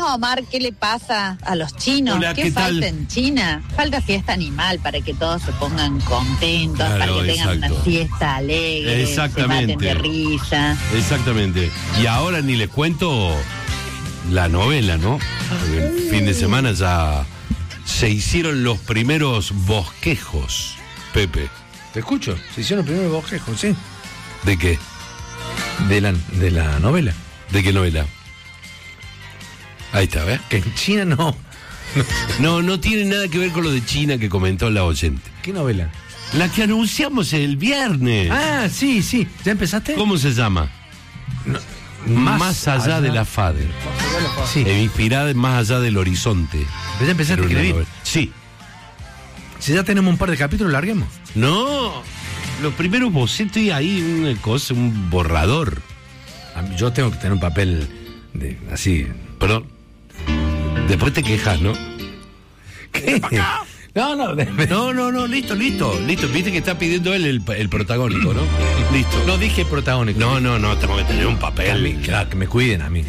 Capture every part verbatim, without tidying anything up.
Omar, ¿qué le pasa a los chinos? Hola, ¿Qué, ¿qué falta tal? en China? Falta fiesta animal para que todos se pongan contentos, Claro, para que tengan exacto. una fiesta alegre, Exactamente. se maten de risa. Exactamente. Y ahora ni les cuento la novela, ¿no? El fin de semana ya se hicieron los primeros bosquejos, Pepe. Te escucho. Se hicieron los primeros bosquejos, sí. ¿De qué? De la, de la novela. ¿De qué novela? Ahí está, ¿ves? Que en China no. No, no tiene nada que ver con lo de China que comentó la oyente. ¿Qué novela? La que anunciamos el viernes. Ah, sí, sí. ¿Ya empezaste? ¿Cómo se llama? No, Más, allá, de la Fade. Sí. E inspirada en Más allá del horizonte. ¿Pero ya empezaste a Era una escribir? novela. Sí. Si ya tenemos un par de capítulos, larguemos. No, los primeros bocetos y ahí una cosa, un borrador. A mí- Yo tengo que tener un papel de así. Perdón. Después te quejas, ¿no? ¿Qué? No, no, de- No, no, no, listo, listo, listo. Viste que está pidiendo él el, el protagónico, ¿no? Listo. no dije protagónico. No, no, no, tengo que tener un A mí, papel. claro, que me cuiden a mí.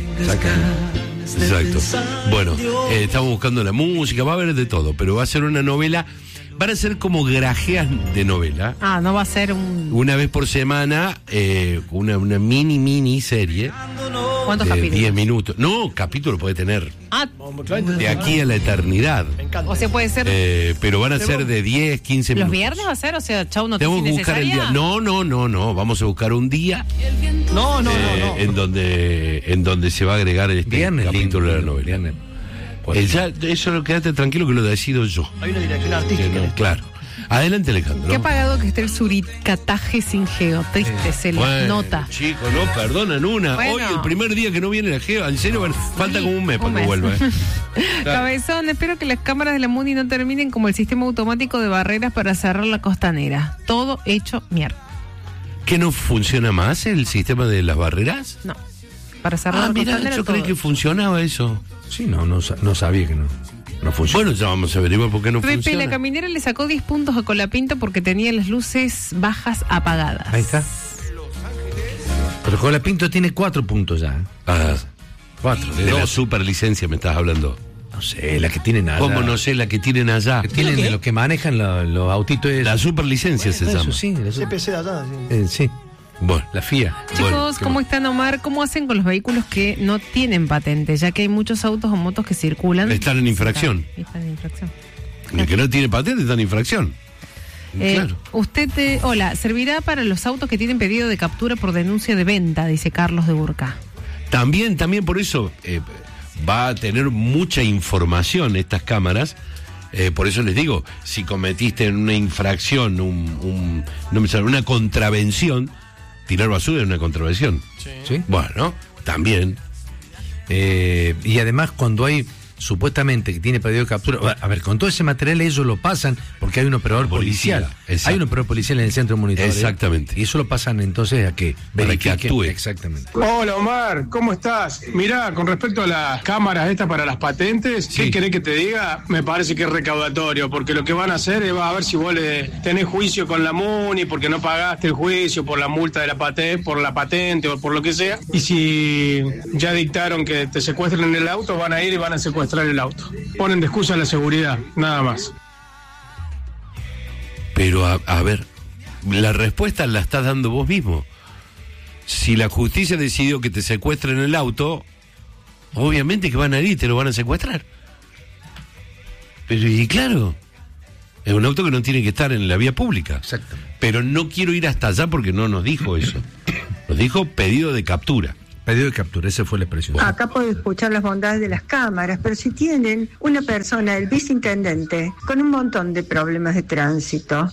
Exacto. Bueno, eh, estamos buscando la música, va a haber de todo, pero va a ser una novela, van a ser como grajeas de novela. Ah, no va a ser un... Una vez por semana, eh, una, una mini, mini serie ¿Cuántos de capítulos? diez minutos. No, capítulo puede tener Ah, de aquí a la eternidad. o sea, puede ser... Eh, pero van a ser de diez, quince ¿Los minutos. viernes va a ser? O sea, chau, no Tengo que buscar el día. No, no, no, no. Vamos a buscar un día No, no, eh, no, no. en donde en donde se va a agregar este Viernes, capítulo lindo, de la novela. viernes. Eh, ya, eso lo quédate tranquilo que lo decido yo. Hay una dirección artística. Que no, claro. Adelante, Alejandro. Qué apagado que esté el suricataje sin geo. Triste, se la Bueno, nota. chicos, no perdonan una. Bueno. Hoy, el primer día que no viene la Geo, en serio, bueno, falta como un mes para un que mes. vuelva. ¿eh? Claro. Cabezón, espero que las cámaras de la Muni no terminen como el sistema automático de barreras para cerrar la costanera. Todo hecho mierda. ¿Que no funciona más el sistema de las barreras? No. Para cerrar Ah, la mira, costanera yo todo. creí que funcionaba eso. Sí, no, no, sa- no sabía que no, no funciona. Bueno, ya vamos a averiguar por qué no Pepe, funciona. la caminera le sacó diez puntos a Colapinto porque tenía las luces bajas apagadas. Ahí está. Pero Colapinto tiene cuatro puntos ya. ¿eh? Ah, Cuatro. de la superlicencia me estás hablando. No sé, la que tienen allá. ¿Cómo no sé la que tienen allá? Que tienen de los que manejan lo- los autitos. Es, La superlicencia se eso llama. sí, la, C P C de allá. sí. eh, sí, Bueno, la F I A. Chicos, Bueno, qué ¿cómo mal. están, Omar? ¿Cómo hacen con los vehículos que no tienen patente? Ya que hay muchos autos o motos que circulan. Están en infracción. Están, están en infracción. el que no tiene patente está en infracción. Eh, Claro. Usted, eh, hola, servirá para los autos que tienen pedido de captura por denuncia de venta, dice Carlos de Burca. También, también por eso eh, va a tener mucha información estas cámaras. Eh, por eso les digo, si cometiste una infracción, un, un- no me sale, una contravención, tirar basura es una contravención. ¿Sí? Bueno, también. Eh, y además, cuando hay supuestamente que tiene pedido de captura, a ver, con todo ese material ellos lo pasan porque hay un operador Policía, policial. exacto. Hay un operador policial en el centro de monitoreo. Exactamente. Y eso lo pasan entonces a que Para que verifiquen. actúe. Exactamente. Hola Omar, ¿cómo estás? Mirá, con respecto a las cámaras estas para las patentes, Sí. ¿qué querés que te diga? Me parece que es recaudatorio, porque lo que van a hacer es va a ver si vos le tenés juicio con la MUNI porque no pagaste el juicio por la multa de la patente, por la patente o por lo que sea. Y si ya dictaron que te secuestren el auto, van a ir y van a secuestrar el auto. Ponen de excusa la seguridad, nada más. Pero a, a ver, la respuesta la estás dando vos mismo. Si la justicia decidió que te secuestren el auto, obviamente que van a ir y te lo van a secuestrar. Pero y claro, es un auto que no tiene que estar en la vía pública. Exacto. Pero no quiero ir hasta allá porque no nos dijo eso. Nos dijo pedido de captura. Pedido de captura, esa fue la expresión. Acá puedo escuchar las bondades de las cámaras, pero si tienen una persona, el viceintendente, con un montón de problemas de tránsito.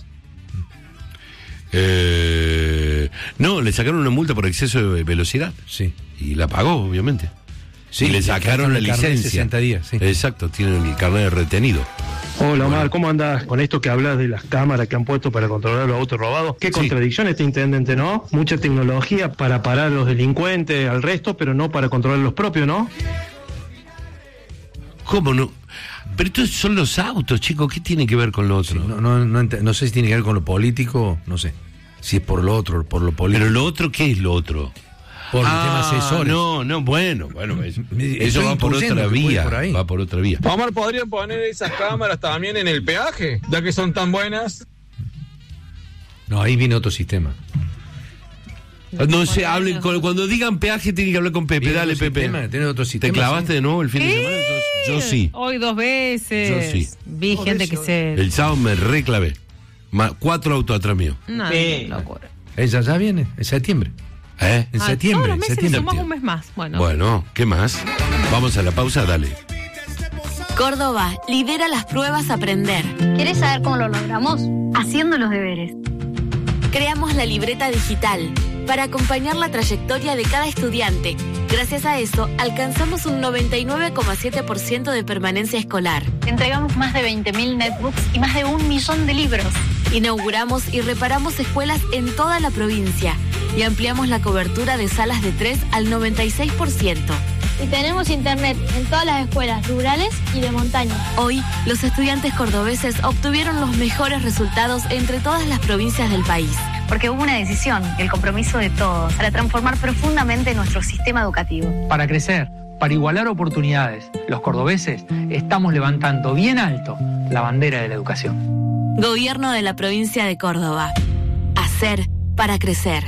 Eh, no, le sacaron una multa por exceso de velocidad. Sí. Y la pagó, obviamente. Sí, y le le sacaron quedaron la el carnet de licencia. sesenta días, sí. Exacto, tienen el carnet retenido. Hola Omar, ¿cómo andás con esto que hablas de las cámaras que han puesto para controlar los autos robados? Qué Sí. contradicción este intendente, ¿no? Mucha tecnología para parar a los delincuentes, al resto, pero no para controlar los propios, ¿no? ¿Cómo no? Pero estos son los autos, chicos, ¿qué tiene que ver con lo otro? No, no, no, ent- no sé si tiene que ver con lo político, no sé. Si es por lo otro, por lo político. Pero lo otro, ¿qué es lo otro? por ah, temas asesores. No, no, bueno, bueno, eso, Estoy eso va por otra impulsando que vía, puede por ahí. va por otra vía. Omar, ¿podrían poner esas cámaras también en el peaje, ya que son tan buenas? No, ahí viene otro sistema. No se hablen, con- cuando digan peaje tienen que hablar con Pepe, Viene dale otro Pepe. sistema, tiene otro ¿Te sistema, clavaste sí. de nuevo el fin de ¿Qué? semana? Yo, yo sí. Hoy dos veces. Yo sí. Vi gente que se... El sábado me reclavé. Ma- cuatro autos atrás mío. No, Sí. locura. Ella ya viene, en septiembre. ¿Eh? En Ah, septiembre, Todos los en meses le septiembre. sumamos un mes más. Bueno. Bueno, ¿qué más? Vamos a la pausa, dale. Córdoba lidera las pruebas Aprender. ¿Quieres saber cómo lo logramos? Haciendo los deberes. Creamos la libreta digital para acompañar la trayectoria de cada estudiante. Gracias a eso, alcanzamos un noventa y nueve coma siete por ciento de permanencia escolar. Entregamos más de veinte mil netbooks y más de un millón de libros. Inauguramos y reparamos escuelas en toda la provincia y ampliamos la cobertura de salas de tres al noventa y seis por ciento. Y tenemos internet en todas las escuelas rurales y de montaña. Hoy, los estudiantes cordobeses obtuvieron los mejores resultados entre todas las provincias del país. Porque hubo una decisión, el compromiso de todos, para transformar profundamente nuestro sistema educativo. Para crecer, para igualar oportunidades, los cordobeses estamos levantando bien alto la bandera de la educación. Gobierno de la provincia de Córdoba. Hacer para crecer.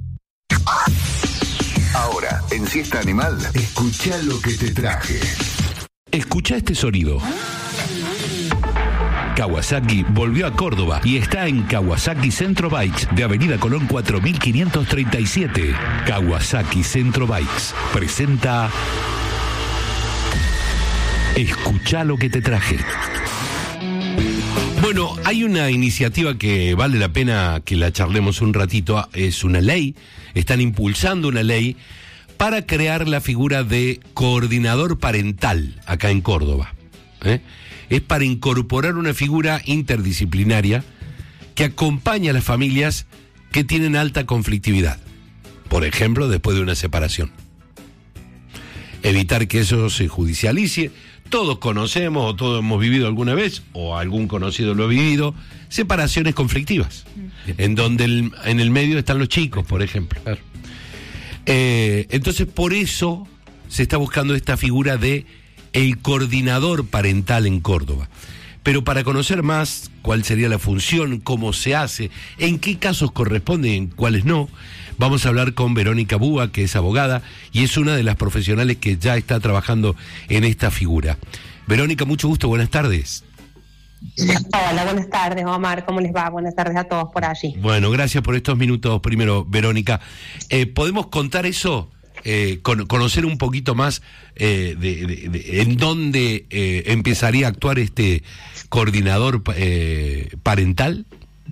Ahora, en Siesta Animal, escucha lo que te traje. Escucha este sonido. Kawasaki volvió a Córdoba y está en Kawasaki Centro Bikes de Avenida Colón cuatro mil quinientos treinta y siete. Kawasaki Centro Bikes presenta Escucha lo que te traje. Bueno, hay una iniciativa que vale la pena que la charlemos un ratito. Es una ley, están impulsando una ley para crear la figura de coordinador parental acá en Córdoba. ¿eh? Es para incorporar una figura interdisciplinaria que acompaña a las familias que tienen alta conflictividad. Por ejemplo, después de una separación. Evitar que eso se judicialice. Todos conocemos o todos hemos vivido alguna vez, o algún conocido lo ha vivido, separaciones conflictivas, en donde el, en el medio están los chicos, por ejemplo. Eh, entonces, por eso se está buscando esta figura de el coordinador parental en Córdoba. Pero para conocer más cuál sería la función, cómo se hace, en qué casos corresponde y en cuáles no, vamos a hablar con Verónica Búa, que es abogada y es una de las profesionales que ya está trabajando en esta figura. Verónica, mucho gusto, buenas tardes. Hola, buenas tardes, Omar, ¿cómo les va? Buenas tardes a todos por allí. Bueno, gracias por estos minutos primero, Verónica. Eh, ¿Podemos contar eso? Eh, con, conocer un poquito más eh, de, de, de en dónde eh, empezaría a actuar este coordinador eh, parental.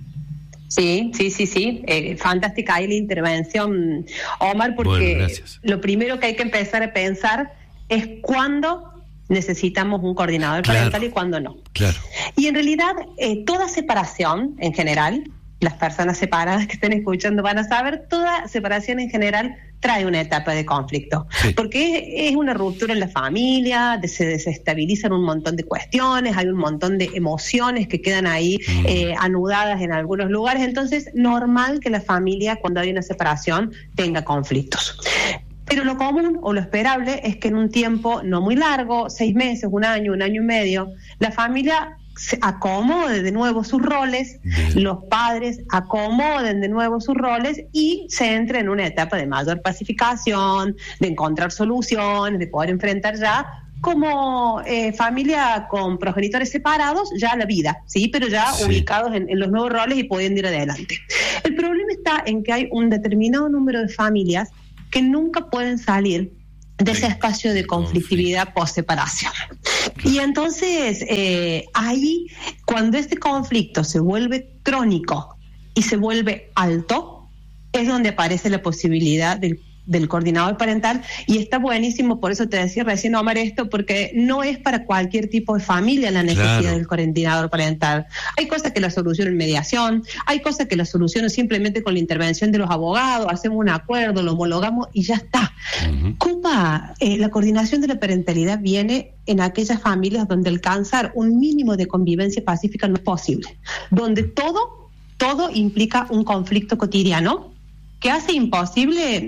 Sí, sí, sí, sí, eh, fantástica ahí la intervención, Omar, porque bueno, lo primero que hay que empezar a pensar es cuándo necesitamos un coordinador claro, parental y cuándo no. Claro. Y en realidad, eh, toda separación en general, las personas separadas que estén escuchando van a saber, toda separación en general trae una etapa de conflicto, sí. porque es, es una ruptura en la familia, de, se desestabilizan un montón de cuestiones, hay un montón de emociones que quedan ahí mm. eh, anudadas en algunos lugares, entonces normal que la familia cuando hay una separación tenga conflictos. Pero lo común o lo esperable es que en un tiempo no muy largo, seis meses, un año, un año y medio, la familia se acomode de nuevo sus roles, bien. Los padres acomoden de nuevo sus roles y se entre en una etapa de mayor pacificación, de encontrar soluciones, de poder enfrentar ya como eh, familia con progenitores separados ya la vida, sí, pero ya sí. ubicados en, en los nuevos roles y pudiendo ir adelante. El problema está en que hay un determinado número de familias que nunca pueden salir de ese espacio de conflictividad post-separación. Y entonces, eh, ahí, cuando este conflicto se vuelve crónico y se vuelve alto, es donde aparece la posibilidad del del coordinador parental, y está buenísimo, por eso te decía recién, Omar, esto, porque no es para cualquier tipo de familia la necesidad claro. del coordinador parental. Hay cosas que la solucionan en mediación, hay cosas que la solucionan simplemente con la intervención de los abogados, hacemos un acuerdo, lo homologamos y ya está. Uh-huh. Compa, eh, la coordinación de la parentalidad viene en aquellas familias donde alcanzar un mínimo de convivencia pacífica no es posible, donde todo, todo implica un conflicto cotidiano que hace imposible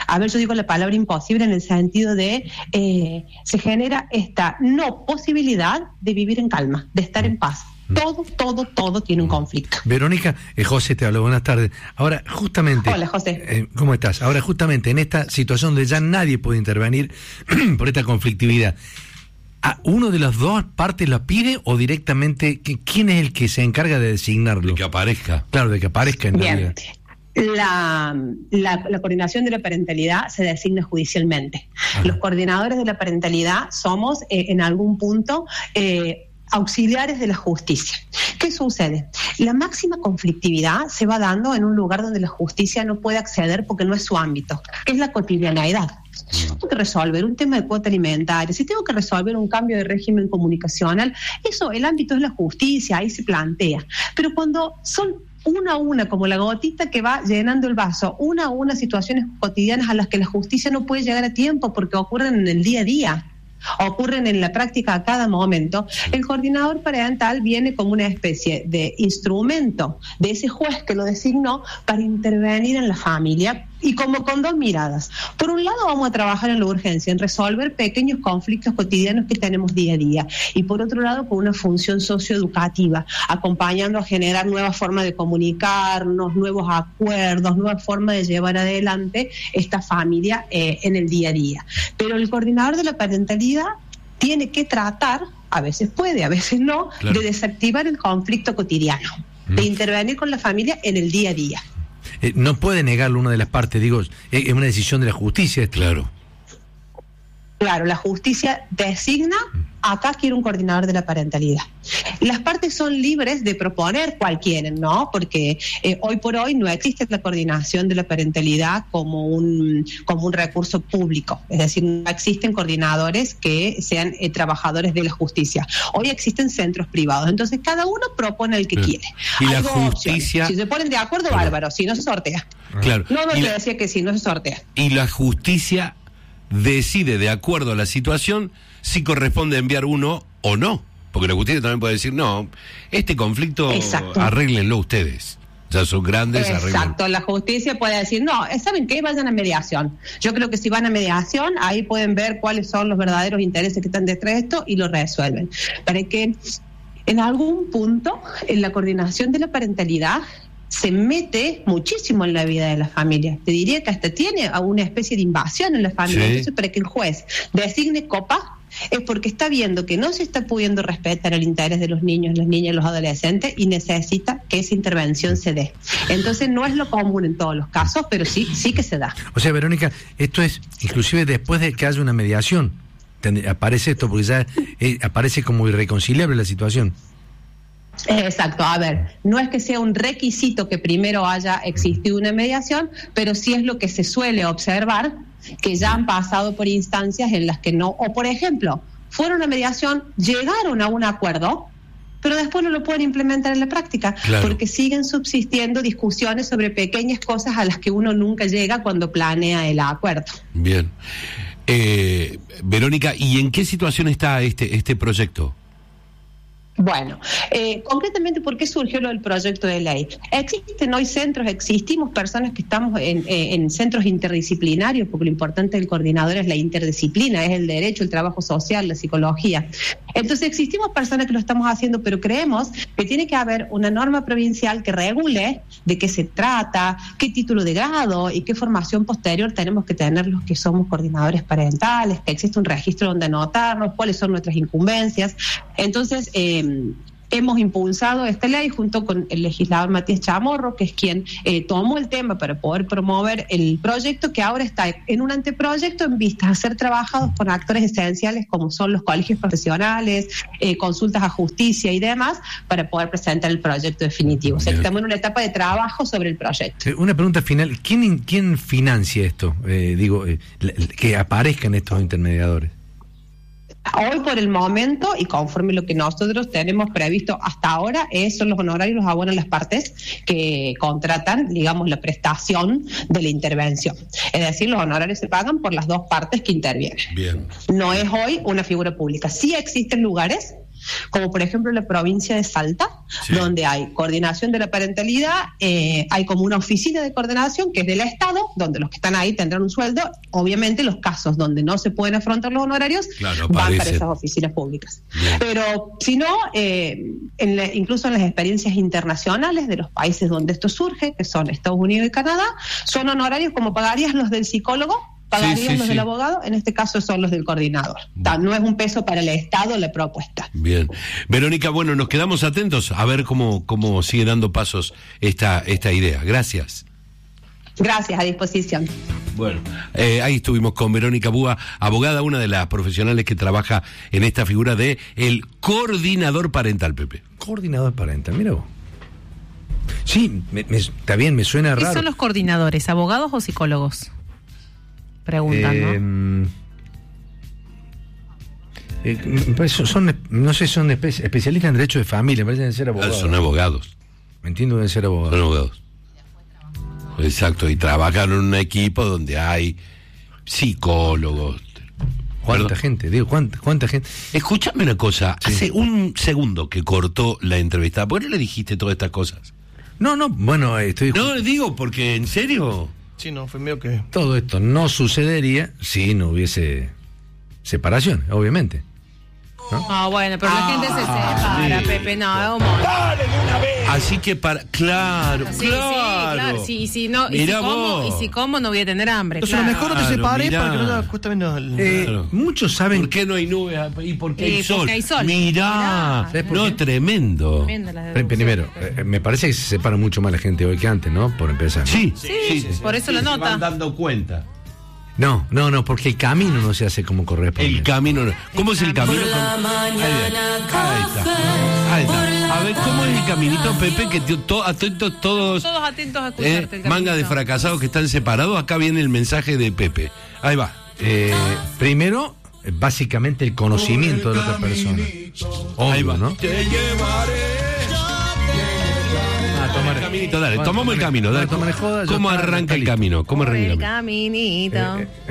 A ver, yo digo la palabra imposible en el sentido de eh, se genera esta no posibilidad de vivir en calma, de estar en paz. Todo, todo, todo tiene un conflicto. Verónica, eh, José te hablo, buenas tardes. Ahora, justamente... Hola, José. Eh, ¿Cómo estás? Ahora, justamente en esta situación donde ya nadie puede intervenir por esta conflictividad, ¿a ¿uno de las dos partes la pide o directamente quién es el que se encarga de designarlo? De que aparezca. Claro, de que aparezca en Bien. realidad. La, la, la coordinación de la parentalidad se designa judicialmente. Ajá. Los coordinadores de la parentalidad somos, eh, en algún punto... Eh, auxiliares de la justicia. ¿Qué sucede? La máxima conflictividad se va dando en un lugar donde la justicia no puede acceder porque no es su ámbito, que es la cotidianeidad. Si tengo que resolver un tema de cuota alimentaria, si tengo que resolver un cambio de régimen comunicacional, eso, el ámbito es la justicia, ahí se plantea. Pero cuando son una a una, como la gotita que va llenando el vaso, una a una situaciones cotidianas a las que la justicia no puede llegar a tiempo porque ocurren en el día a día, ocurren en la práctica a cada momento, el coordinador parental viene como una especie de instrumento de ese juez que lo designó para intervenir en la familia, y como con dos miradas. Por un lado vamos a trabajar en la urgencia, en resolver pequeños conflictos cotidianos que tenemos día a día, y por otro lado con una función socioeducativa, acompañando a generar nuevas formas de comunicarnos, nuevos acuerdos, nuevas formas de llevar adelante esta familia eh, en el día a día. Pero el coordinador de la parentalidad tiene que tratar, a veces puede, a veces no, claro, de desactivar el conflicto cotidiano, mm. de intervenir con la familia en el día a día. Eh, no puede negarlo una de las partes, digo, es, es una decisión de la justicia. Claro. Claro, la justicia designa, acá quiere un coordinador de la parentalidad. Las partes son libres de proponer cual quieren, ¿no? Porque eh, hoy por hoy no existe la coordinación de la parentalidad como un, como un recurso público. Es decir, no existen coordinadores que sean eh, trabajadores de la justicia. Hoy existen centros privados, entonces cada uno propone el que sí. quiere. Y Hay la dos justicia... opciones. Si se ponen de acuerdo, claro, bárbaro, si no se sortea. Claro. No, no y te la... decía que si no se sortea. Y la justicia decide, de acuerdo a la situación, si corresponde enviar uno o no. Porque la justicia también puede decir, no, este conflicto Exacto. arréglenlo ustedes. Ya son grandes, Exacto, arreglen. La justicia puede decir, no, ¿saben qué? Vayan a mediación. Yo creo que si van a mediación, ahí pueden ver cuáles son los verdaderos intereses que están detrás de esto y lo resuelven. Para que en algún punto, en la coordinación de la parentalidad, se mete muchísimo en la vida de la familia. Te diría que hasta tiene una especie de invasión en la familia. Sí. Entonces, para que el juez designe copa, es porque está viendo que no se está pudiendo respetar el interés de los niños, las niñas, los adolescentes, y necesita que esa intervención se dé. Entonces, no es lo común en todos los casos, pero sí, sí que se da. O sea, Verónica, esto es inclusive después de que haya una mediación, aparece esto, porque ya eh, aparece como irreconciliable la situación. Exacto, a ver, no es que sea un requisito que primero haya existido una mediación, pero sí es lo que se suele observar, que ya han pasado por instancias en las que no, o por ejemplo, fueron a mediación, llegaron a un acuerdo, pero después no lo pueden implementar en la práctica, claro, porque siguen subsistiendo discusiones sobre pequeñas cosas a las que uno nunca llega cuando planea el acuerdo. Bien. Eh, Verónica, ¿y en qué situación está este, este proyecto? Bueno, eh, concretamente, ¿por qué surgió lo del proyecto de ley? Existen hoy centros, existimos personas que estamos en, en centros interdisciplinarios, porque lo importante del coordinador es la interdisciplina, es el derecho, el trabajo social, la psicología. Entonces existimos personas que lo estamos haciendo, pero creemos que tiene que haber una norma provincial que regule de qué se trata, qué título de grado y qué formación posterior tenemos que tener los que somos coordinadores parentales, que existe un registro donde anotarnos, cuáles son nuestras incumbencias. Entonces, eh, hemos impulsado esta ley junto con el legislador Matías Chamorro, que es quien eh, tomó el tema para poder promover el proyecto, que ahora está en un anteproyecto en vistas a ser trabajados con actores esenciales como son los colegios profesionales, eh, consultas a justicia y demás, para poder presentar el proyecto definitivo. O sea, que estamos en una etapa de trabajo sobre el proyecto. Una pregunta final, ¿quién, quién financia esto? Eh, digo, eh, que aparezcan estos intermediadores. Hoy por el momento, y conforme lo que nosotros tenemos previsto hasta ahora, es, son los honorarios los abonan las partes que contratan, digamos, la prestación de la intervención. Es decir, los honorarios se pagan por las dos partes que intervienen. Bien. No es hoy una figura pública. Sí existen lugares como por ejemplo la provincia de Salta, sí. donde hay coordinación de la parentalidad, eh, hay como una oficina de coordinación que es del Estado, donde los que están ahí tendrán un sueldo. Obviamente los casos donde no se pueden afrontar los honorarios, claro, van para esas oficinas públicas. Bien. Pero si no, eh, en la, incluso en las experiencias internacionales de los países donde esto surge, que son Estados Unidos y Canadá, son honorarios como pagarías los del psicólogo, pagarían sí, sí, los sí. del abogado, en este caso son los del coordinador. Bueno. No es un peso para el Estado la propuesta. Bien. Verónica, bueno, nos quedamos atentos a ver cómo, cómo sigue dando pasos esta, esta idea. Gracias. Gracias, a disposición. Bueno, eh, ahí estuvimos con Verónica Búa, abogada, una de las profesionales que trabaja en esta figura de el coordinador parental, Pepe. Coordinador parental, mira vos. Sí, me, me, está bien, me suena raro. ¿Qué son los coordinadores, abogados o psicólogos? Preguntan, eh, ¿no? Eh, pues son, no sé, son espe- especialistas en derecho de familia, me parecen ser abogados. Son abogados. Me entiendo, deben ser abogados. Son abogados. Exacto, y trabajan en un equipo donde hay psicólogos. ¿Cuánta ¿Perdón? gente? Digo, ¿cuánta, cuánta gente? Escúchame una cosa, sí. Hace un segundo que cortó la entrevista, ¿por qué no le dijiste todas estas cosas? No, no, bueno, estoy... No, digo, porque, ¿en serio? Sí, no, fue medio que... Todo esto no sucedería si no hubiese separación, obviamente. ¿No? Ah, bueno, pero ah, la gente se separa, sí. Pepe, no, es un montón. ¡Dale de una vez! Así que para, claro, sí, claro. Sí, claro, sí, y si no, y si, como, y si como no voy a tener hambre. Entonces claro. lo mejor no te separes para que no te cueste menos el... eh, claro. Muchos saben... ¿Por qué no hay nubes y por qué eh, hay sol? hay sol. Mirá, Mirá. No, tremendo. Primero, eh, me parece que se separa mucho más la gente hoy que antes, ¿no? Por empezar. Sí, sí, sí, sí, sí por eso sí, lo nota. Se van dando cuenta. No, no, no, porque el camino no se hace como corresponde. El camino no. ¿Cómo el es el camino? Con... Ahí, ahí está. Ahí está. A ver, ¿cómo es el caminito, Pepe? Que to, atentos todos. Todos atentos a escucharte. Eh, manga de fracasados que están separados. Acá viene el mensaje de Pepe. Ahí va. Eh, primero, básicamente el conocimiento de la otra persona. Obvio, ahí va, ¿no? Te llevaré. Ah, tomar el caminito, dale, bueno, tomamos el camino, dale. Tomar joda, ¿Cómo arranca el camino? ¿Cómo arranca el caminito? Eh, eh.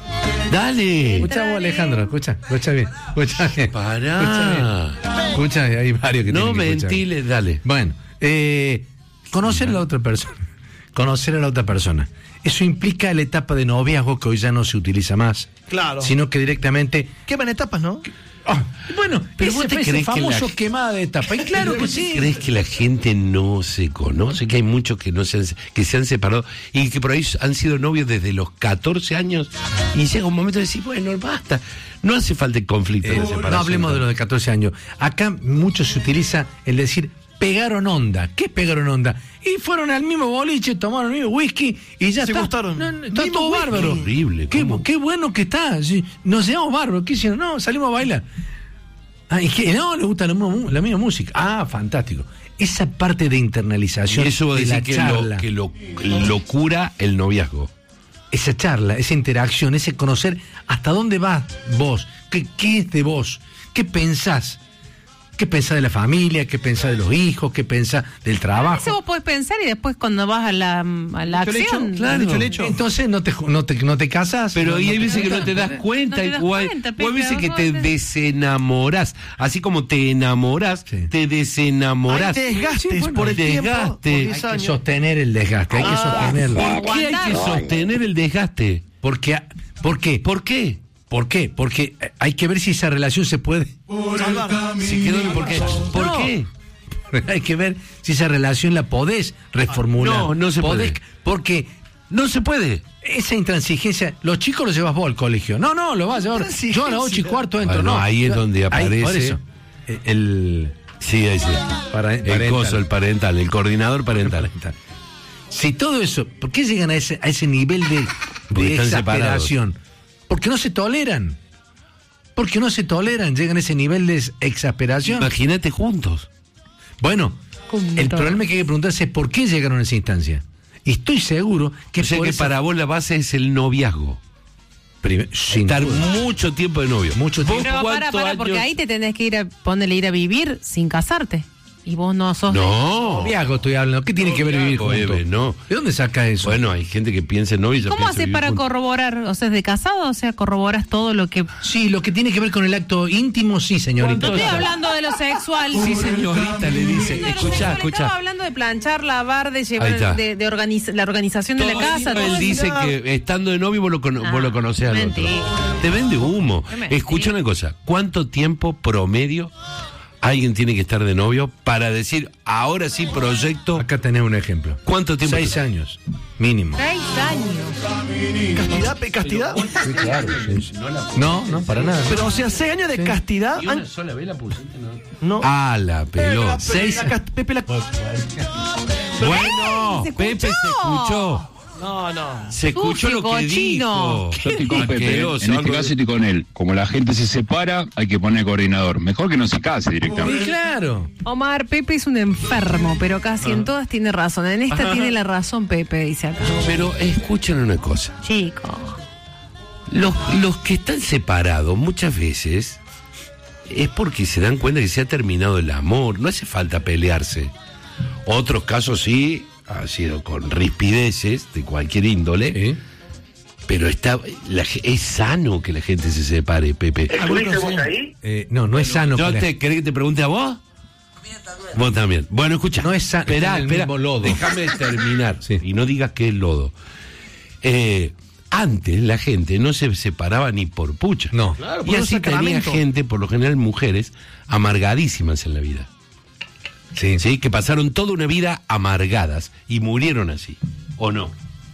Dale. Escucha vos, Alejandro, escucha, escucha bien, escucha bien. Pará. Escucha bien, hay varios que no tienen que escuchar. ventiles, dale. Bueno, eh, conocer a la otra persona, conocer a la otra persona. Eso implica la etapa de noviazgo que hoy ya no se utiliza más. Claro. Sino que directamente... Queman etapas, ¿no? Oh, bueno, pero ese, vos te ese crees famoso que la... quemada de etapa. Y claro que sí. ¿Crees que la gente no se conoce? Que hay muchos que no se han, que se han separado y que por ahí han sido novios desde los catorce años y llega un momento de decir, bueno, basta. No hace falta el conflicto eh, de separación. No hablemos ¿no? de los de catorce años. Acá mucho se utiliza el decir pegaron onda. ¿Qué pegaron onda? Y fueron al mismo boliche, tomaron el mismo whisky y ya se está. gustaron. No, no, está todo bárbaro. Qué horrible. Qué, qué bueno que está. Sí, nos llevamos bárbaro. ¿Qué hicieron? No, salimos a bailar. Ah, y que no, le gusta la, la misma música. Ah, fantástico. Esa parte de internalización y eso de la que charla. Lo, que lo, lo cura el noviazgo. Esa charla, esa interacción, ese conocer hasta dónde vas vos, qué, qué es de vos, qué pensás. ¿Qué pensás de la familia? ¿Qué pensás de los hijos? ¿Qué pensás del trabajo? Eso vos podés pensar y después cuando vas a la, a la acción. Hecho, claro. Hecho, hecho. Entonces no te, no te, no te casas. Pero no, y hay no veces que no te das cuenta. No te das o hay, cuenta, o hay veces que te desenamorás. Así como te enamorás, sí. te desenamorás. Hay desgastes sí, bueno, por el desgaste. Hay que sostener el desgaste, hay ah, que sostenerlo. ¿Por qué hay que sostener el desgaste? Porque, ¿Por qué? ¿Por qué? ¿Por qué? Porque hay que ver si esa relación se puede salvar. Si quedó, ¿por qué? ¿Por no. qué? Hay que ver si esa relación la podés reformular. No, no se podés, puede. Porque no se puede. Esa intransigencia, los chicos los llevas vos al colegio. No, no, lo vas a llevar. Yo a las ocho y cuarto entro. Bueno, no. Ahí es donde aparece. Ahí, por eso, el. Sí, ahí sí. Para, el parental. coso, el parental, el coordinador parental. parental. Si todo eso, ¿por qué llegan a ese, a ese nivel de, de exasperación? Porque no se toleran. Porque no se toleran, llegan a ese nivel de exasperación. Imagínate juntos. Bueno, el problema que hay que preguntarse es por qué llegaron a esa instancia. Y estoy seguro que, o sea que esa... para vos la base es el noviazgo. Primer, Estar duda. mucho tiempo de novio. Mucho tiempo. Pero para, para, porque ahí te tenés que ir a ponerle ir a vivir sin casarte. Y vos no sos... No. Noviazgo estoy hablando. ¿Qué tiene no, que ver vivir juntos? Eve, no. ¿De dónde saca eso? Bueno, hay gente que piensa en novio y ya ¿Cómo piensa haces para juntos. corroborar? O sea, ¿es de casado? O sea, ¿corroboras todo lo que...? Sí, lo que tiene que ver con el acto íntimo, sí, señorita. No estoy hablando de lo sexual. Sí, señorita, le dice. No, Escuchá, escuchá. Estaba hablando de planchar, lavar, de llevar, de, de organiza, la organización todo de la casa. Él todo dice eso. que estando de novio vos lo, cono- Ah, vos lo conocés al mentira. otro. Te vende humo. Escucha una cosa. ¿Cuánto tiempo promedio alguien tiene que estar de novio para decir, ahora sí proyecto? Acá tenés un ejemplo. ¿Cuánto tiempo? Seis años, mínimo. Seis años. ¿Castidad? pe- ¿Castidad? Sí, claro. Sí, sí. No, no, para nada. Pero, o sea, seis años de Sí. castidad. ¿Y una an- sola vez la pusiste? No. Ah, la pelota. Seis. La cast- Pepe, la... Bueno, ¿Se Pepe se escuchó. No, no. Se escuchó Sucio, lo que cochino. dijo. Yo estoy con Pepe, Asqueroso, en este algo- caso estoy con él. Como la gente se separa, hay que poner coordinador. Mejor que no se case Sí, directamente. claro. Omar, Pepe es un enfermo, pero casi en todas tiene razón. En esta tiene la razón Pepe, dice acá. Pero escuchen una cosa. Chico. Los, los que están separados muchas veces es porque se dan cuenta que se ha terminado el amor. No hace falta pelearse. Otros casos sí, ha sido con rispideces de cualquier índole. ¿Eh? Pero está la ge- es sano que la gente se separe, Pepe. ¿Estuviste vos ahí? Eh, no, no es sano. ¿Yo que la- te, ¿Querés que te pregunte a vos? Vos también. Bueno, escucha. No es sano. Esperá, está en el esperá. mismo lodo. Déjame terminar. Sí. Y no digas que es lodo. Eh, antes la gente no se separaba ni por pucha. No. Claro, Y por un así tenía sacramento. gente, por lo general mujeres, amargadísimas en la vida. Sí. ¿Sí? Que pasaron toda una vida amargadas y murieron así. ¿O no?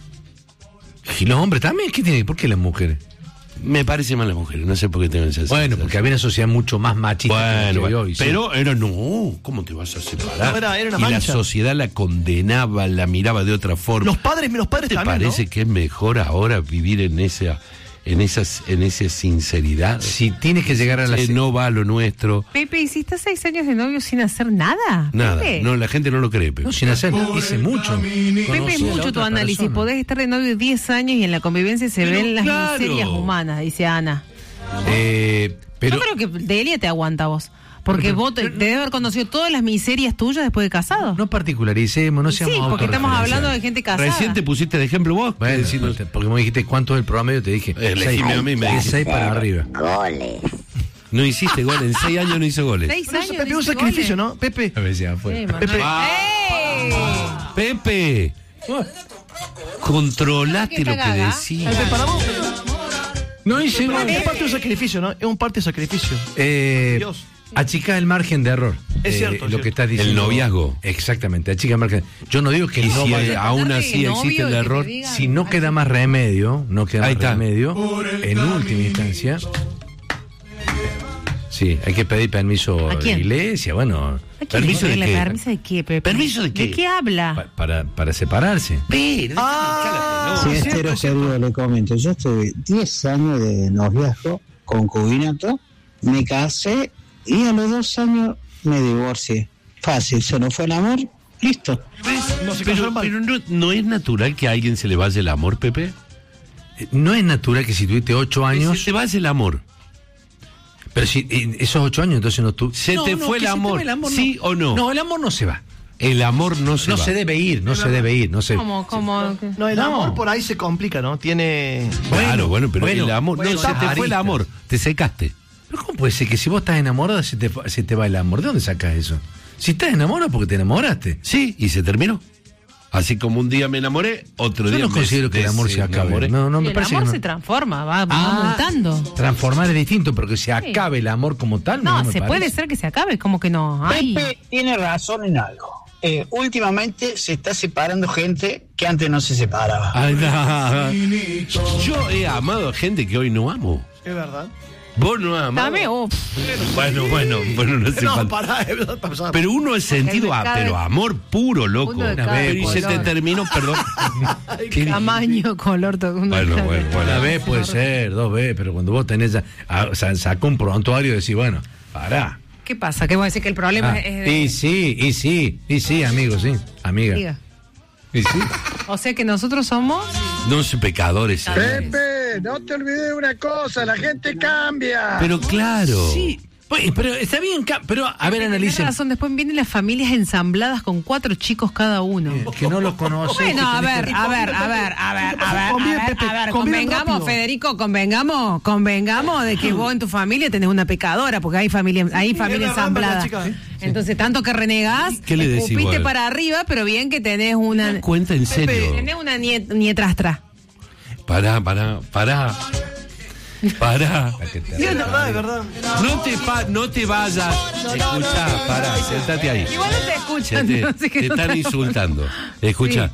¿Y los hombres también? ¿Qué tiene? ¿Por qué las mujeres? Me parece mal las mujeres, no sé por qué tengo esa Bueno, sensación. porque había una sociedad mucho más machista que la Bueno, que bueno, hoy, sí. pero era no, ¿cómo te vas a separar? No, era- era una y la mancha. sociedad la condenaba, la miraba de otra forma. Los padres, los padres ¿Te también, parece ¿no? que es mejor ahora vivir en esa, en esas, en esa sinceridad? Si tienes que llegar a la... Que no va a lo nuestro, Pepe, ¿hiciste seis años de novio sin hacer nada? nada. Pepe, No, la gente no lo cree, Pepe. No, sin hacer, hice mucho. Pepe, Conocí es a la mucho tu otra análisis. persona. Podés estar de novio diez años y en la convivencia se Pero ven las claro. miserias humanas, dice Ana. Eh, pero... Yo creo que Delia te aguanta vos. Porque vos te, debes haber conocido todas las miserias tuyas después de casado. No particularicemos, no Sí, seamos porque estamos autorreferenciales. hablando de gente casada. Recién te pusiste de ejemplo vos. Bueno, que decís, no- porque porque me dijiste cuánto es el promedio, te dije Eh, elegime a mí, me de dijiste. seis para arriba. no hiciste goles, en seis años no hizo goles. Seis Pero eso, años. Pepe, un dice sacrificio, goles. ¿no? Pepe. A ver si ya fue. Sí, mamá. Pepe. ¡Ey! Pepe, controlate ¿Qué lo que cagada? decís. Pepe, para vos. No hice Es gol. parte de un sacrificio, ¿no? Es un parte de sacrificio. Eh, Dios. achica el margen de error. Es Eh, cierto, es lo cierto. que estás diciendo. El noviazgo. Exactamente, achica el margen. Yo no digo que Y no si vaya- aún Tratar de así novio existe y el que te error, digan, si no queda más remedio, no queda Ahí más está. remedio, en última instancia, sí, hay que pedir permiso ¿A a la quién? iglesia, bueno, ¿A quién ¿Permiso de le- qué? ¿Permiso de qué, Pepe? ¿Permiso de qué? ¿De qué habla? pa- para, para separarse. Pero, Ah, Sí, cierto, Estero, cierto. querido, le comento. Yo estuve diez años de noviazgo, concubinato, me casé y a los dos años me divorcié. Fácil, se nos fue el amor, listo. No se pero, casaron mal. pero no, ¿no es natural que a alguien se le vaya el amor, Pepe? Eh, No es natural que si tuviste ocho Que años, se te vaya el amor. pero si eh, esos ocho años entonces no tú. Se No, te no, fue que el se te amor, va el amor, ¿sí o no? No, el amor no se va. El amor no se No va. se debe ir, no se debe ir, no se. ¿Cómo, cómo? qué? No, el No. amor por ahí se complica, ¿no? Tiene... Claro, bueno, pero bueno, el amor, bueno, no, se te fue el aristas. amor, te secaste. Pero ¿cómo puede ser que si vos estás enamorado se te, se te va el amor? ¿De dónde sacas eso? Si estás enamorado porque te enamoraste. Sí, y se terminó. Así como un día me enamoré, otro Yo día no me considero que el amor se acabe. desenamoré. No, no me el parece amor que no. se transforma, va, va Ah, mutando. Transformar es distinto, pero que se acabe el amor como tal. No, No, me se puede parece. ser que se acabe, como que no. Ay. Pepe tiene razón en algo. Eh, últimamente se está separando gente que antes no se separaba. Ay, no. Yo he amado a gente que hoy no amo. Es verdad. Vos no has amado. Dame, oh, Bueno, bueno, bueno, no hace No, falta. pará, es verdad, pasá. Pero uno ha sentido, de ah, cada- pero amor puro, loco. Uno de cada Pero y se te color. terminó, perdón. ¿Qué? tamaño, color, todo. uno de Bueno, cada- bueno, bueno. Una vez puede ser, dos veces, pero cuando vos tenés ya, ah, o sea, sacó un prontuario y decís, bueno, pará. ¿Qué pasa? ¿Qué voy a decir que el problema Ah, es de... y sí, y sí, y sí, amigo, sí, amiga. Diga. Y sí. O sea que nosotros somos... No soy pecadores. ¿sabes? Pepe, no te olvides de una cosa, la gente cambia. Pero claro. Sí, Oye, pero está bien, ca- pero a ver, analicen. Tienes razón, después vienen las familias ensambladas con cuatro chicos cada uno. Que no los conoces. Bueno, a que tenés ver, que- a ver, a ver, a ver, a ver, Conviven, a ver, Pepe, a ver, conviven convengamos, rápido. Federico, convengamos, convengamos de que vos en tu familia tenés una pecadora, porque hay familia, hay familia es verdad, ensamblada. chica. Sí, Entonces, tanto que renegás, ¿Qué le decís, escupiste vos? para arriba, pero bien que tenés una... Cuenta en serio. Tenés una niet, nietrastra. Pará, pará, pará. Pará. Sí, es verdad, es verdad. No te, pa- no te vayas. Escuchá, pará, sentate ahí. Igual no te escuchan, Te, no sé qué te no están te- insultando. Escucha.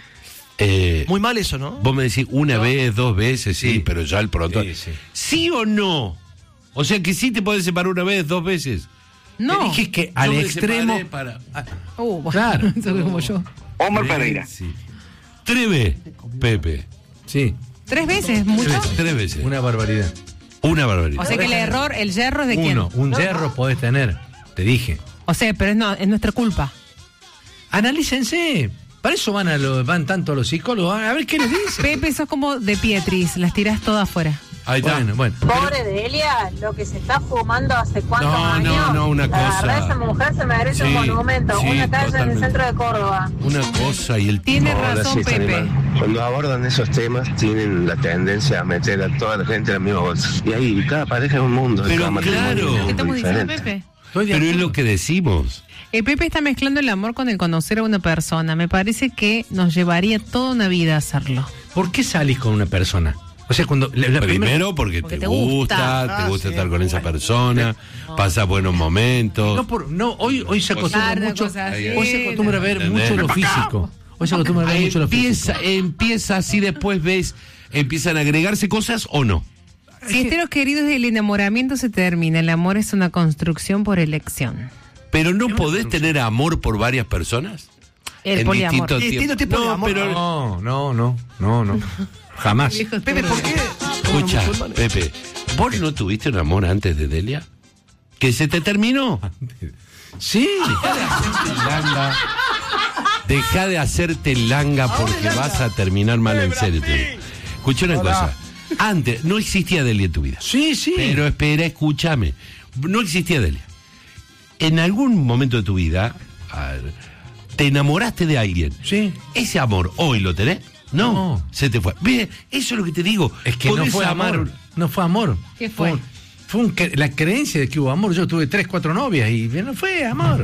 Eh, Muy mal eso, ¿no? vos me decís una vez, dos veces, sí, pero ya al pronto. Sí, sí. ¿Sí o no? O sea que sí te podés separar una vez, dos veces. No. Te dije que al Yo me extremo. separé para- Uh, bueno, Claro. eso es como yo. Omar Tres, Pereira. sí. Tres veces, Pepe. Sí, ¿Tres veces? ¿Mucho? Tres, tres veces. una barbaridad. Una barbaridad. O sea que el error, el yerro es de quién. Uno, un yerro podés tener, te dije. O sea, pero es, no, es nuestra culpa. Analícense. Para eso van a lo- van tanto a los psicólogos. A ver qué les dicen. Pepe, sos como de Pietris, las tirás todas afuera. Ahí está. Bueno, bueno. Pobre Delia, lo que se está fumando hace cuántos No, años. no, no, una La verdad, cosa. esa mujer se merece un Sí, monumento, sí, una calle en totalmente. el centro de Córdoba. Una cosa y el Tiene tipo. razón, Pepe. Cuando abordan esos temas tienen la tendencia a meter a toda la gente en la misma bolsa. Y ahí cada pareja es un mundo. Pero cada matrimonio claro. es un ¿Qué mundo estamos diciendo, diferente. Pepe? Pero es lo que decimos. El Pepe está mezclando el amor con el conocer a una persona. Me parece que nos llevaría toda una vida hacerlo. ¿Por qué salís con una persona? O sea, cuando la, la Primero primera- porque, Porque te, te gusta, gusta. te Ah, gusta sí, estar con esa bueno. persona, pasas buenos momentos. no, por, no, hoy hoy se acostumbra Tarde, mucho. cosas así. Hoy se acostumbra a ver ¿Entendés? mucho lo físico. Hoy se acostumbra a ver mucho lo empieza, físico. empieza así, después ves, empiezan a agregarse cosas o no. Fiesteros queridos, el enamoramiento se termina. El amor es una construcción por elección. Pero no podés tener amor por varias personas. El En poliamor. distintos Distinto tiempos. tipo de No, amor. pero No, no, no, no, no. Jamás. Pepe, ¿por qué? escucha, Como musulmanes. Pepe, ¿vos no tuviste un amor antes de Delia? ¿Que se te terminó? Sí. Langa. Deja de hacerte langa porque vas a terminar mal en serio. te digo. Escucha una cosa. Antes, no existía Delia en tu vida. Sí, sí. Pero espera, escúchame. No existía Delia. En algún momento de tu vida, a ver, te enamoraste de alguien. Sí. ¿Ese amor hoy lo tenés? No, No. se te fue. Ve, eso es lo que te digo. Es que no Podés fue amar- amor. No fue amor. ¿Qué fue? un- fue un cre- la creencia de que hubo amor. Yo tuve tres, cuatro novias y no fue amor.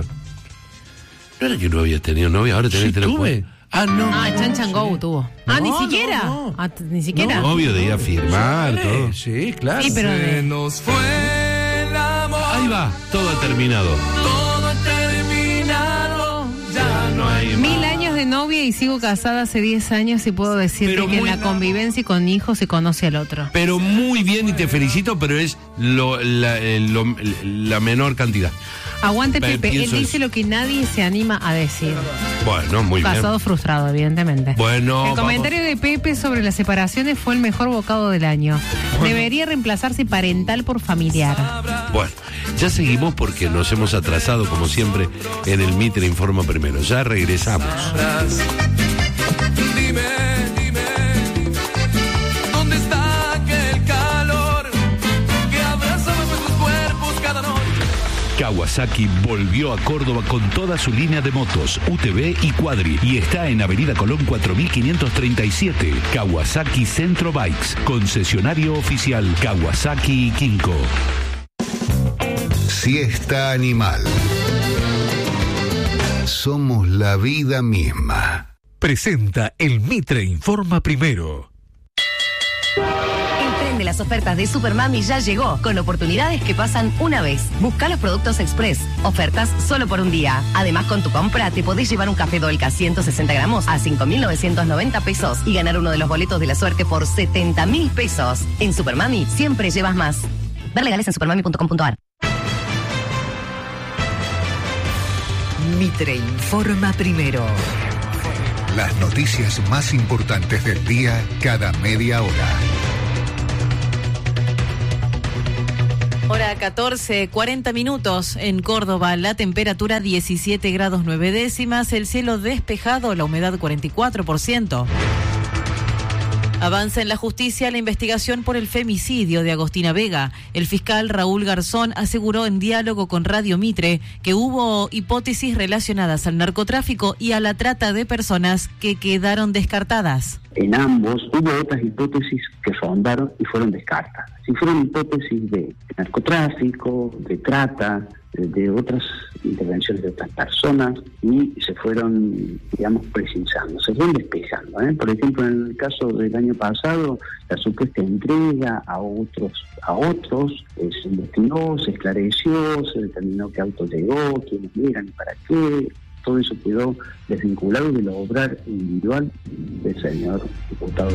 No era que no habías tenido novia, ahora tenés Sí, tres o tuve. cuatro. Ah, no. Ah, Chan Chan Go tuvo. ah, ni No, siquiera. no, no. Ah, t- ni siquiera. Obvio de ir a firmar, todo. Sí, claro. Sí, pero de- Nos fue el amor, Ahí va, todo ha terminado. todo terminado, ya no hay Mil años de novia y sigo casada hace diez años y puedo decirte Pero que en muy- la convivencia y con hijos se conoce al otro. Pero muy bien y te felicito, pero es lo, la, eh, lo- la menor cantidad. Aguante Pe- Pepe, él pienso dice eso. lo que nadie se anima a decir. Bueno, muy Casado bien. frustrado, evidentemente. Bueno, el vamos. comentario de Pepe sobre las separaciones fue el mejor bocado del año. Debería reemplazarse parental por familiar. Bueno, ya seguimos porque nos hemos atrasado, como siempre, en el Mitre Informa Primero. Ya regresamos. Dime, dime, ¿dónde está aquel calor que abrazaba nuestros cuerpos cada noche? Kawasaki volvió a Córdoba con toda su línea de motos, U T V y Quadri, y está en Avenida Colón cuatro mil quinientos treinta y siete. Kawasaki Centro Bikes, concesionario oficial Kawasaki y Kinko. Siesta Animal. Somos la vida misma. Presenta el Mitre Informa Primero. El tren de las ofertas de Supermami ya llegó, con oportunidades que pasan una vez. Busca los productos Express, ofertas solo por un día. Además, con tu compra te podés llevar un café Dolca ciento sesenta gramos a cinco mil novecientos noventa pesos y ganar uno de los boletos de la suerte por setenta mil pesos. En Supermami siempre llevas más. Ver legales en supermami punto com punto a r. Mitre Informa Primero. Las noticias más importantes del día cada media hora. Hora catorce, cuarenta minutos en Córdoba, la temperatura diecisiete grados nueve décimas, el cielo despejado, la humedad cuarenta y cuatro por ciento. Avanza en la justicia la investigación por el femicidio de Agostina Vega. El fiscal Raúl Garzón aseguró en diálogo con Radio Mitre que hubo hipótesis relacionadas al narcotráfico y a la trata de personas que quedaron descartadas. En ambos hubo otras hipótesis que rondaron y fueron descartadas. Si fueron hipótesis de narcotráfico, de trata, de, de otras intervenciones de otras personas, y se fueron, digamos, precisando, se fueron despejando. ¿eh? Por ejemplo, en el caso del año pasado, la supuesta entrega a otros, a otros, eh, se investigó, se esclareció, se determinó qué auto llegó, quiénes eran y para qué. Todo eso quedó desvinculado de lo obrar individual del señor diputado.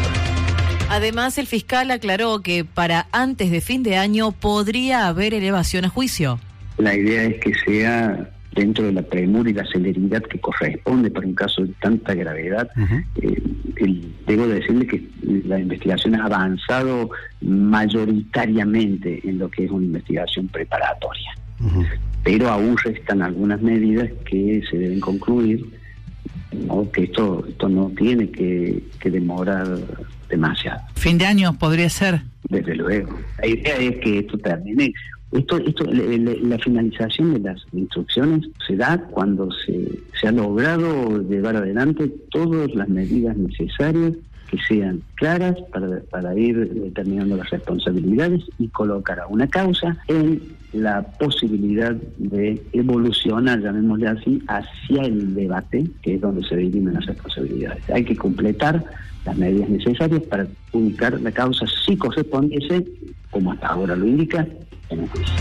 Además, el fiscal aclaró que para antes de fin de año podría haber elevación a juicio. La idea es que sea dentro de la premura y la celeridad que corresponde para un caso de tanta gravedad. Uh-huh. eh, el, debo decirle que la investigación ha avanzado mayoritariamente en lo que es una investigación preparatoria. Uh-huh. Pero aún restan algunas medidas que se deben concluir, ¿no? Que esto esto no tiene que, que demorar demasiado. ¿Fin de año podría ser? Desde luego. La idea es que esto termine. Esto, esto, le, le, la finalización de las instrucciones se da cuando se, se ha logrado llevar adelante todas las medidas necesarias que sean claras para, para ir determinando las responsabilidades y colocar a una causa en la posibilidad de evolucionar, llamémosle así, hacia el debate, que es donde se dirimen las responsabilidades. Hay que completar las medidas necesarias para ubicar la causa, si correspondiese, como hasta ahora lo indica, en el juicio.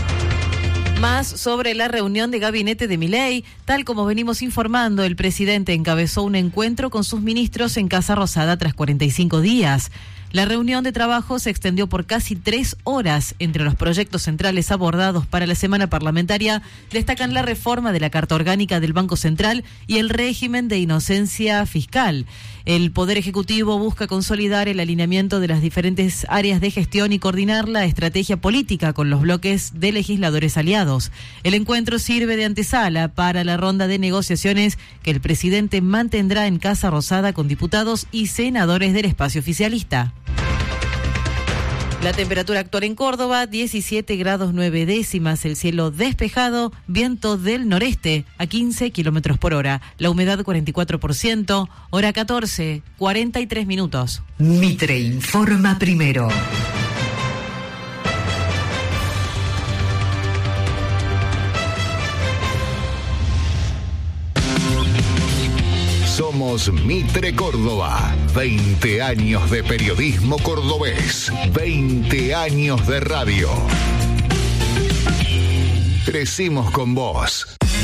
Más sobre la reunión de gabinete de Milei. Tal como venimos informando, el presidente encabezó un encuentro con sus ministros en Casa Rosada tras cuarenta y cinco días. La reunión de trabajo se extendió por casi tres horas. Entre los proyectos centrales abordados para la semana parlamentaria destacan la reforma de la Carta Orgánica del Banco Central y el régimen de inocencia fiscal. El Poder Ejecutivo busca consolidar el alineamiento de las diferentes áreas de gestión y coordinar la estrategia política con los bloques de legisladores aliados. El encuentro sirve de antesala para la ronda de negociaciones que el presidente mantendrá en Casa Rosada con diputados y senadores del espacio oficialista. La temperatura actual en Córdoba, diecisiete grados nueve décimas, el cielo despejado, viento del noreste a quince kilómetros por hora, la humedad cuarenta y cuatro por ciento, hora catorce, cuarenta y tres minutos. Mitre informa primero. Somos Mitre Córdoba. veinte años de periodismo cordobés. veinte años de radio. Crecimos con vos.